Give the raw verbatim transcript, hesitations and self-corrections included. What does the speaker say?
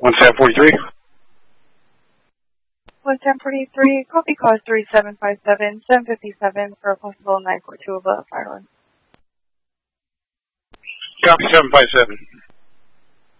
one seven forty-three. one ten forty-three, copy cause three seven five seven, seven fifty-seven for a possible nine four two above firearm. Copy seven five seven.